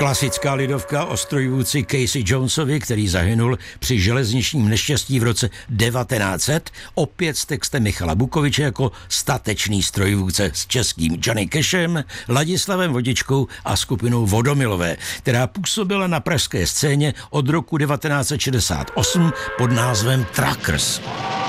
Klasická lidovka o strojvůdci Casey Jonesovi, který zahynul při železničním neštěstí v roce 1900, opět s textem Michala Bukoviče jako statečný strojvůdce s českým Johnny Cashem, Ladislavem Vodičkou a skupinou Vodomilové, která působila na pražské scéně od roku 1968 pod názvem Truckers.